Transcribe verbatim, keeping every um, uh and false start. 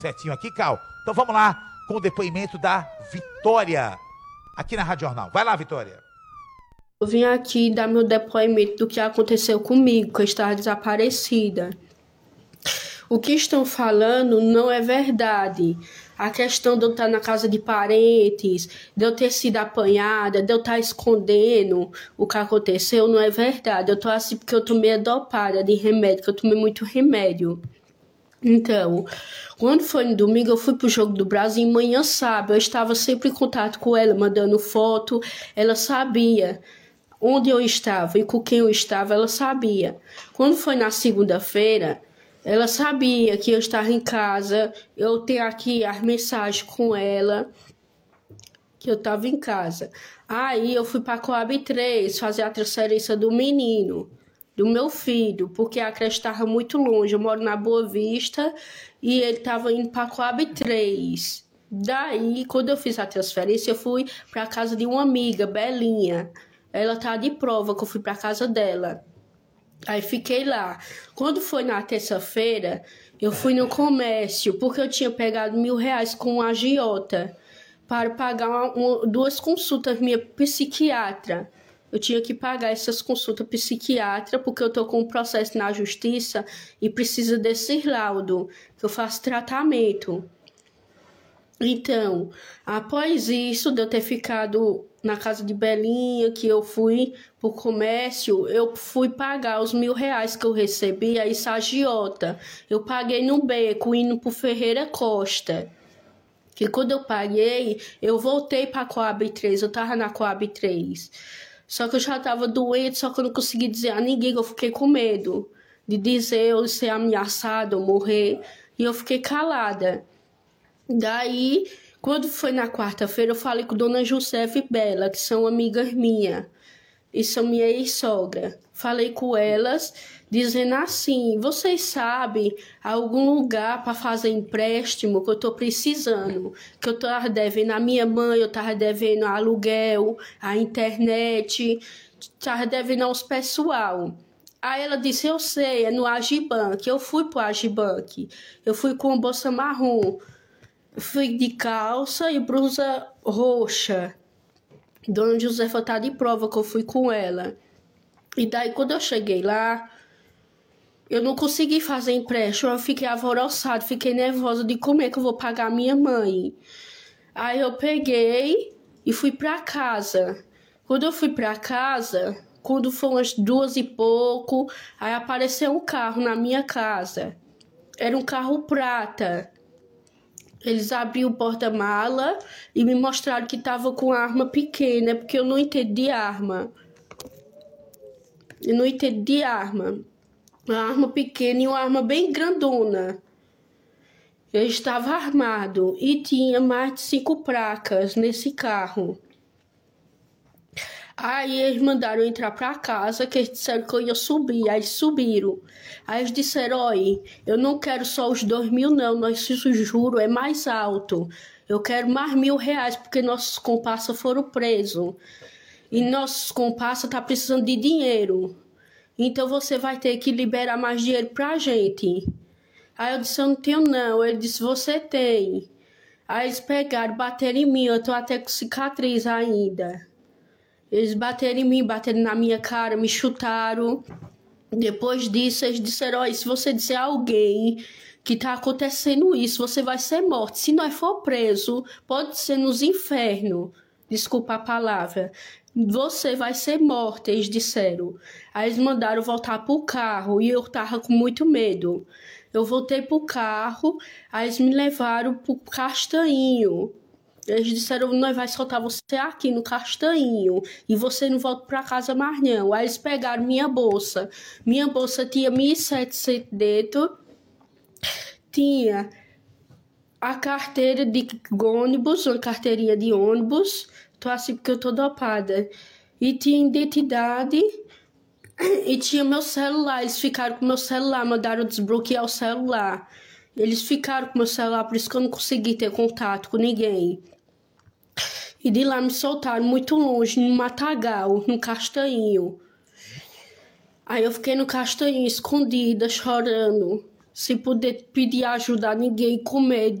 Certinho aqui, Cal. Então vamos lá com o depoimento da Vitória, aqui na Rádio Jornal. Vai lá, Vitória. Eu vim aqui dar meu depoimento do que aconteceu comigo, que eu estava desaparecida. O que estão falando não é verdade. A questão de eu estar na casa de parentes, de eu ter sido apanhada, de eu estar escondendo o que aconteceu, não é verdade. Eu tô assim porque eu tomei dopada de remédio, que eu tomei muito remédio. Então, quando foi no domingo, eu fui pro Jogo do Brasil, e manhã sábado, eu estava sempre em contato com ela, mandando foto, ela sabia onde eu estava e com quem eu estava, ela sabia. Quando foi na segunda-feira, ela sabia que eu estava em casa, eu tenho aqui as mensagens com ela, que eu estava em casa. Aí eu fui para a Coab três fazer a transferência do menino, do meu filho, porque a creche estava muito longe. Eu moro na Boa Vista e ele estava indo para a Coab três. Daí, quando eu fiz a transferência, eu fui para a casa de uma amiga, Belinha. Ela tá de prova que eu fui para a casa dela. Aí fiquei lá. Quando foi na terça-feira, eu fui no comércio, porque eu tinha pegado mil reais com um agiota para pagar uma, uma, duas consultas minha psiquiatra. Eu tinha que pagar essas consultas psiquiatra porque eu tô com um processo na justiça e precisa desse laudo, que eu faço tratamento. Então, após isso, de eu ter ficado na casa de Belinha, que eu fui pro comércio, eu fui pagar os mil reais que eu recebi, a essa agiota. Eu paguei no beco, indo pro Ferreira Costa. Que quando eu paguei, eu voltei pra Coab três, eu tava na Coab três. Só que eu já tava doente, só que eu não consegui dizer a ninguém, eu fiquei com medo de dizer eu ser ameaçada ou morrer. E eu fiquei calada. Daí, quando foi na quarta-feira, eu falei com Dona Josefa e Bela, que são amigas minhas, e são minha ex-sogra. Falei com elas, dizendo assim, vocês sabem algum lugar para fazer empréstimo que eu tô precisando? Que eu tava devendo a minha mãe, eu tava devendo aluguel, a internet, tava devendo aos pessoal. Aí ela disse, eu sei, é no Agibank. Eu fui pro Agibank, eu fui com bolsa marrom. Fui de calça e blusa roxa. Dona Josefa tá de prova que eu fui com ela. E daí, quando eu cheguei lá, eu não consegui fazer empréstimo. Eu fiquei alvoroçada, fiquei nervosa de como é que eu vou pagar a minha mãe. Aí eu peguei e fui pra casa. Quando eu fui pra casa, quando foi umas duas e pouco, aí apareceu um carro na minha casa. Era um carro prata. Eles abriram o porta-mala e me mostraram que estava com arma pequena, porque eu não entendo de arma. Eu não entendo de arma. Uma arma pequena e uma arma bem grandona. Eu estava armado e tinha mais de cinco placas nesse carro. Aí eles mandaram eu entrar pra casa, que eles disseram que eu ia subir. Aí eles subiram. Aí eles disseram, olha, eu não quero só os dois mil, não. Nosso juro é mais alto. Eu quero mais mil reais, porque nossos comparsas foram presos. E nossos comparsas tá precisando de dinheiro. Então você vai ter que liberar mais dinheiro pra gente. Aí eu disse, eu não tenho não. Ele disse, você tem. Aí eles pegaram, bateram em mim. Eu tô até com cicatriz ainda. Eles bateram em mim, bateram na minha cara, me chutaram. Depois disso, eles disseram, olha, se você disser a alguém que tá acontecendo isso, você vai ser morto. Se nós for preso, pode ser nos infernos. Desculpa a palavra. Você vai ser morta, eles disseram. Aí eles mandaram voltar pro carro e eu tava com muito medo. Eu voltei pro carro, aí eles me levaram pro Castanho. Eles disseram, nós vai soltar você aqui no Castanho e você não volta pra casa mais não. Aí eles pegaram minha bolsa. Minha bolsa tinha mil e setecentos dentro. Tinha a carteira de ônibus, uma carteirinha de ônibus. Tô assim porque eu tô dopada. E tinha identidade e tinha meu celular. Eles ficaram com meu celular, mandaram desbloquear o celular. Eles ficaram com meu celular, por isso que eu não consegui ter contato com ninguém. E de lá me soltaram muito longe, no Matagal, no Castanho. Aí eu fiquei no Castanho, escondida, chorando. sem poder pedir ajuda a ninguém, com medo.